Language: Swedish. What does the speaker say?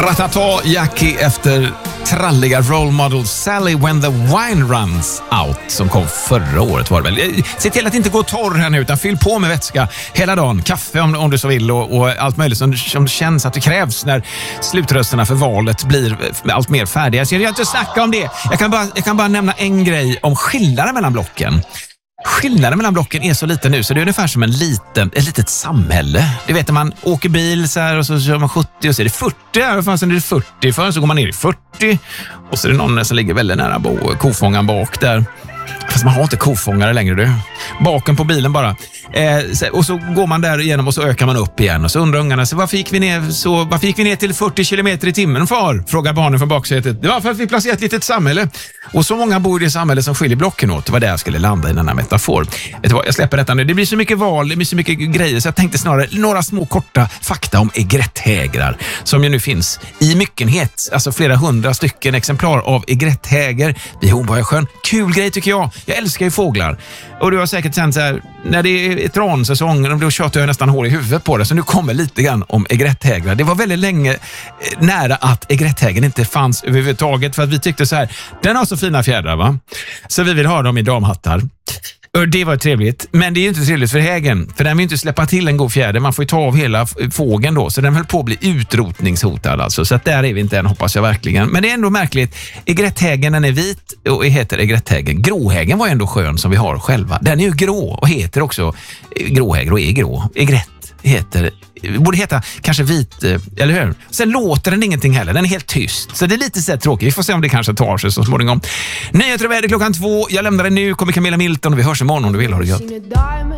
Ratata Jackie efter tralliga role model Sally When the Wine Runs Out som kom förra året var det väl. Se till att inte gå torr här nu utan fyll på med vätska hela dagen. Kaffe om du så vill och allt möjligt som känns att det krävs när slutrösterna för valet blir allt mer färdiga. Så jag inte snacka om det. Jag kan bara nämna en grej om skillnaden mellan blocken. Skillnaden mellan blocken är så liten nu så det är ungefär som ett litet samhälle. Det vet man åker bil så här och så kör man 70 och så är det 40. Här fanns det 40 för så går man ner i 40 och så är det någon som ligger väldigt nära kofångaren bak där. Fast man har inte kofångare längre du. Baken på bilen bara. Och så går man där igenom och så ökar man upp igen. Och så undrar ungarna, varför gick vi ner till 40 kilometer i timmen far? Frågar barnen från baksätet. Det var för att vi placerat ett litet samhälle. Och så många bor i det samhälle som skiljer blocken åt. Det var där jag skulle landa i den här metafor. Vet du vad, jag släpper detta nu. Det blir så mycket val, det blir så mycket grejer. Så jag tänkte snarare några små korta fakta om egretthägrar. Som ju nu finns i myckenhet. Alltså flera 100 stycken exemplar av egretthäger vid Hornborgasjön. Kul grej tycker jag. Jag älskar ju fåglar. Och du har säkert känt så här, när det är transäsong, då tjatar jag nästan hår i huvudet på det. Så nu kommer lite grann om egretthägrar. Det var väldigt länge nära att egretthägern inte fanns överhuvudtaget. För att vi tyckte så här, den har så fina fjädrar va? Så vi vill ha dem i damhattar. Det var trevligt, men det är ju inte trevligt för hägen. För den vill inte släppa till en god fjäder. Man får ju ta av hela fågeln då. Så den höll på att bli utrotningshotad alltså. Så att där är vi inte än, hoppas jag verkligen. Men det är ändå märkligt. Egretthägen, den är vit och heter egretthägen. Gråhägen var ändå skön som vi har själva. Den är ju grå och heter också gråhäger och är grå. Egrett borde heta kanske vit, eller hur? Sen låter den ingenting heller, den är helt tyst. Så det är lite så tråkigt, vi får se om det kanske tar sig så småningom. Nyheter och väder klockan 2, jag lämnar det nu, kommer Camilla Milton och vi hörs imorgon om du vill ha det gött.